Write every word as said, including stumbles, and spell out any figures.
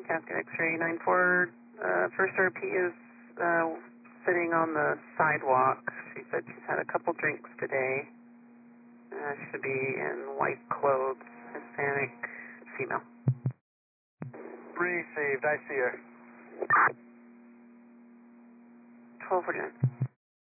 Cascade X-ray nine four, uh, first R P is uh, sitting on the sidewalk. She said she's had a couple drinks today. Uh, should be in white clothes, Hispanic, female. Received, I see her. twelve forty-nine.